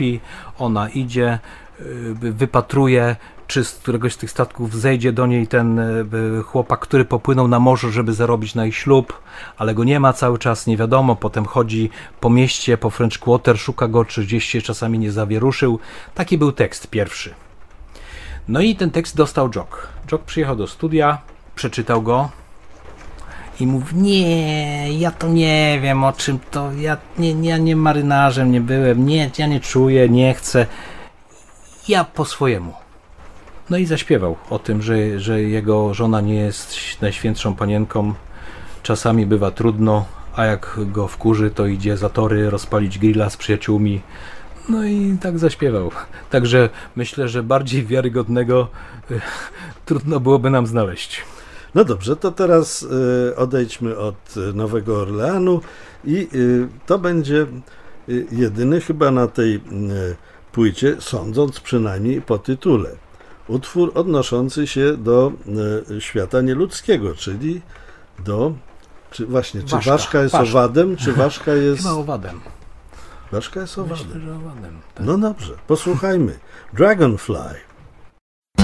śpi, ona idzie, wypatruje, czy z któregoś z tych statków zejdzie do niej ten chłopak, który popłynął na morze, żeby zarobić na ich ślub, ale go nie ma cały czas, nie wiadomo, potem chodzi po mieście, po French Quarter, szuka go, czy gdzieś się czasami nie zawieruszył. Taki był tekst pierwszy. No i ten tekst dostał Jock. Jock przyjechał do studia, przeczytał go i mówi, nie, ja to nie wiem o czym to, ja nie marynarzem nie byłem, ja nie czuję, nie chcę, ja po swojemu. No i zaśpiewał o tym, że jego żona nie jest najświętszą panienką, czasami bywa trudno, a jak go wkurzy, to idzie za tory rozpalić grilla z przyjaciółmi. No i tak zaśpiewał. Także myślę, że bardziej wiarygodnego trudno byłoby nam znaleźć. No dobrze, to teraz odejdźmy od Nowego Orleanu i to będzie jedyny chyba na tej płycie, sądząc przynajmniej po tytule, utwór odnoszący się do świata nieludzkiego, czyli do... Czy ważka jest owadem, czy ważka jest... Chyba owadem. Ważka jest owadem. Myślę, że owadem. Tak. No dobrze, posłuchajmy. Dragonfly.